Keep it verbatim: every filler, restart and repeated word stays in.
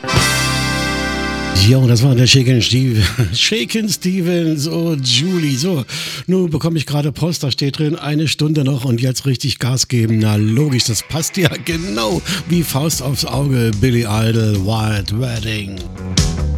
Ja, und das war der Shaken Steve, Shaken Stevens und Julie. So, nun bekomme ich gerade Post, da steht drin, eine Stunde noch und jetzt richtig Gas geben. Na logisch, das passt ja genau wie Faust aufs Auge. Billy Idol, Wild Wedding.